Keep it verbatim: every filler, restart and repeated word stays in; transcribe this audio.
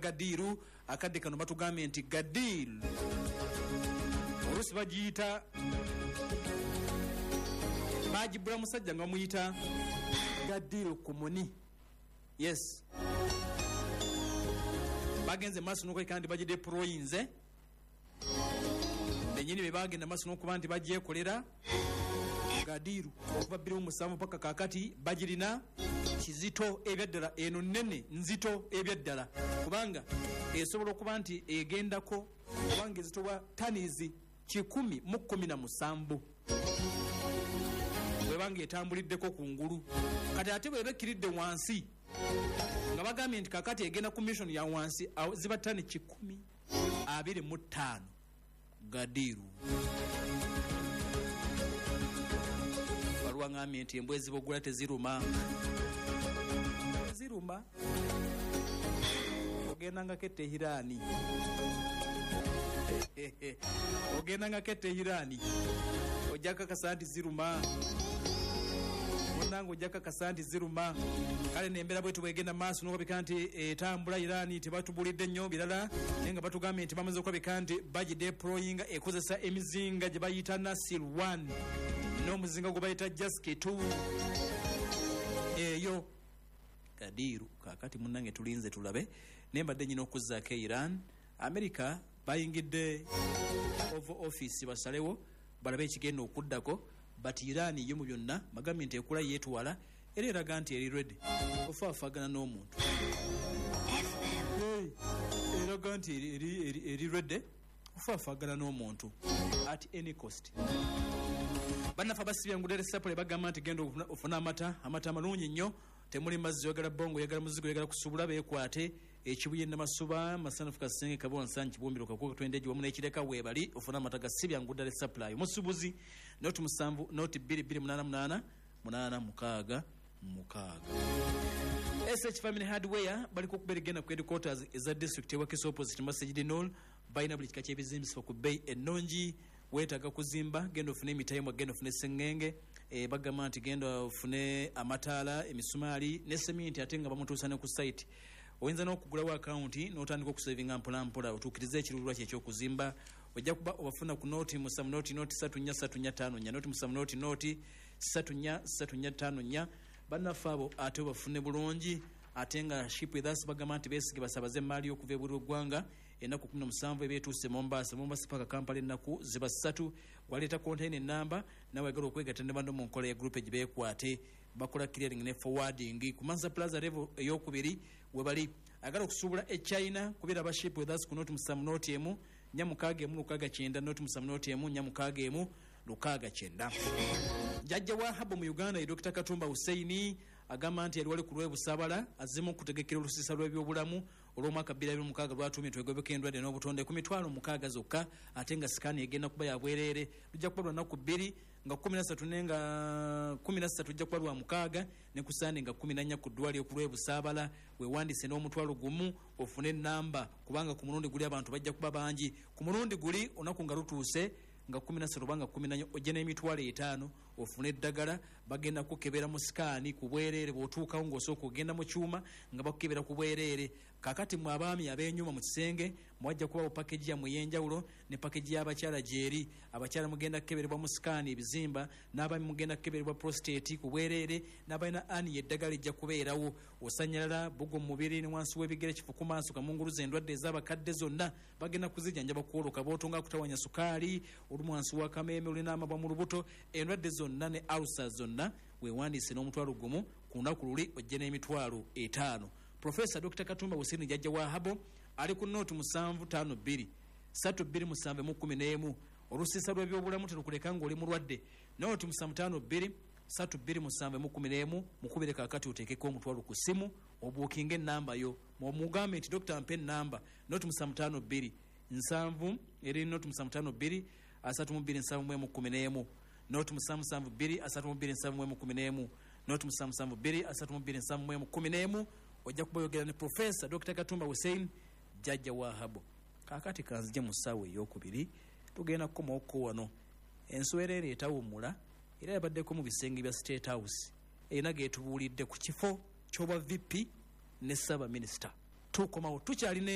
Gadiru akadde kano batugambye nti Gadiru olusi bagiyita bagibula musajja nga muyita Gadiru kumuni. Yes, bagenze maaso n'okuba kandi bagideployinze benyini be bagenda maaso n'okuba nti bagyekolera Gadiru okuva bbiri mu musanvu paka kakati bagirina kizito ebyaddala eno nnene nzito ebyaddala kubanga esobola okuba nti egendako kubanga ezitowa tanizi kikumi mu kkumi na musanvu bwebanga etambuliddeko ku ngulu kati ate bweba ekkiridde wansi nga bagambye nti kakati egenda ku mission ya wansi ziba tani kikumi abiri mu ttaano Gadiru. Baluwa ngambye nti embwa ezibogula teziruma ziruma ogenda nga kette hirani ogenda nga kette hirani ojaka kasanti ziruma onango ojaka kasanti ziruma kale nembera bwetu bwegenda maaso n'okubika nti etambula Irani tebatubulidde nnyo birala naye nga batugambye nti bamaze okubika nti bagideployinga ekozesa emizinga gye bayita Nasir one n'omuzinga gwe bayita Jaske two eyo Gadiru kakati munnange tulinze tulabe nembadde nyina okuzzaako Iran America bayingidde Oval Office basalewo balabe ekigenda okuddako but Iran yo mu byonna bagambye nti ekula yeetwala era eraga nti eri ready ofaafagana n'omuntu eraga nti eri ready ofaafagana n'omuntu at any cost. Bannafa basibya ngudere sapule bagamba nti genda ofuna amata amata amalungi nnyo temuli mazzi yagala bongo yagala muzigo yagala kusubula beekwate ekibuye namasuba masanafu kasenge kabonsa nkibumbiro kakuka twendeji wamu n'ekireka weebali ofuna amata gasibya ngudere supply musubuzi noti musanvu noti bbiri bbiri munana munana munana mukaaga mukaaga. S H Family Hardware bali kukuberigenda ku headquarters eza district ewakisa opposite Masjid Nol bayina buli kika ky'ebizimbisibwa ku bei ennungi wetaga kuzimba genda ofune emitayimu genda ofune sengenge e bagamba nti genda ofune amataala emisumaali ne seminti ate nga bamutuusa ne ku site oyinza n'okugulawo akawunti n'otandika okusavinga mpola mpola otuukirize ekirulwa kye ekyokuzimba ojja kuba obafuna ku noti musamu noti noti satu nnya satu nnya ttaano nnya noti musamu noti noti satu nnya satu nnya ttaano nnya bannaffe abo ate obafune bulungi ate nga ship with us bagamba nti beesige basabaze emmaali y'okuva ebuli ggwanga ennaku kumi na musanvu ebeetuuse Mombasa Mombasa paka Kampala ennaku ziba ssatu waleeta container namba nawe agala okwegatta ne bando mu nkola ya group egibeekwate bakola clearing ne forwarding ku Mansa Plaza level ey'okubiri we bali agala okusuubula e China kubira ba ship with us ku noti musamu noti emu nnya mukaaga emu lukaaga kyenda noti musamu noti emu nnya mukaaga emu lukaaga kyenda. Jajja wa Habo mu Uganda Dr. Katumba Husseini agamba nti yali wali ku lw'ebusabala azimu okutegekera olusisa lw'ebyobulamu olw'omwaka bbiri abiri mu mukaaga lwatumye twegobeka endwadde n'obutonde ku mitwalo mukaaga zokka ate nga sikaani egenda kuba ya bwereere lujja kuba lwa nnaku bbiri nga kumi na ssatu ne nga kumi na ssatu lujja kuba lwa mukaaga ne ku Sande nga kumi na nnya ku ddwaliro ku lw'ebusabala weewandise n'omutwalo gumu ofune ennamba kubanga ku mulundi guli abantu bajja kuba bangi ku mulundi guli olunaku nga lutuuse nga kumi na ssatu banga kumi na nnya ojja n'emitwalo etaano ofune eddagala bagenda kukebera mu sikaani ku bwereere bw'otuukawo ng'osooka ogenda mu kyuma nga bakukebera ku bwereere kakati mu abaami ab'enyuma mu kisenge mwajja kubawo pakeji yammwe ey'enjawulo ne pakeji y'abakyala gyeri abakyala mugenda kukeberebwa mu sikaani ebizimba n'abaami mugenda kukeberebwa prostate ku bwereere n'abalina ani eddagala ejja kubeerawo osanyalala bugo mu mubiri ne wansi w'ebigere kifu ku maaso kamunguluza endwadde ez'abakadde zonna bagenda kuzijjanjaba kwoloka bootonga kutawanya sukaali olumu wansi wa kameeme olina amabwa mu lubuto endwadde zonna ne alusa zonna weewandiise n'omutwalo gumu ku lunaku luli ojje n'emitwalo etaano. Professor Doctor Katumba Husseini jajja wa Habo ali ku nooti musanvu ttaano bbiri ssatu bbiri musanvu mu kkumi n'emu olusiisa lw'ebyobulamu terukuleka ng'oli mulwadde nooti musanvu ttaano bbiri ssatu bbiri musanvu mu kkumi n'emu mukubire kaakati oteekeko omutwalo ku ssimu obuukinga ennamba yo mugambe nti Doctor mpe ennamba nooti musanvu ttaano bbiri nsanvu eri nooti musanvu ttaano bbiri asatu mu bbiri nsanvu mu emu kkumi n'emu nooti musanvu musanvu bbiri asatu mu bbiri nsanvu mu emu kkumi n'emu nooti musanvu musanvu bbiri asatu mu bbiri nsanvu mu emu kkumi n'emu ojja kuba yogera ne Professor Doctor Katumba Hussein jajja wa Habo kaakati kanzije mu ssaawa ey'okubiri tugenda kukomawo wano enswera eri etawummula era yabaddeko mu bisenge bya State House erina geetubuulidde ku kifo ky'obwa V P ne Ssaabaminisita tukomawo tukyalina